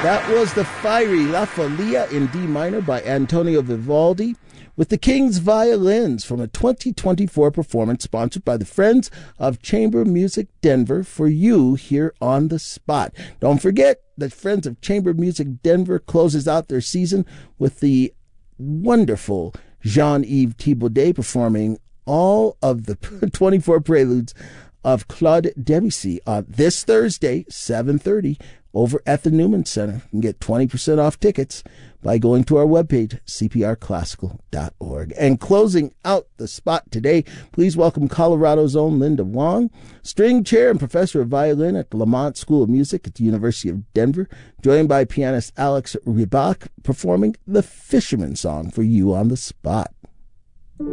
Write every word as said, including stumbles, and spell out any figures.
That was the fiery La Folia in D minor by Antonio Vivaldi with the King's Violins from a twenty twenty-four performance sponsored by the Friends of Chamber Music Denver for you here on The Spot. Don't forget that Friends of Chamber Music Denver closes out their season with the wonderful Jean-Yves Thibaudet performing all of the twenty-four preludes of Claude Debussy on this Thursday, seven thirty, over at the Newman Center. You can get twenty percent off tickets by going to our webpage, c p r classical dot org. And closing out The Spot today, please welcome Colorado's own Linda Wong, string chair and professor of violin at the Lamont School of Music at the University of Denver, joined by pianist Alex Rybak, performing the Fisherman Song for you on The Spot.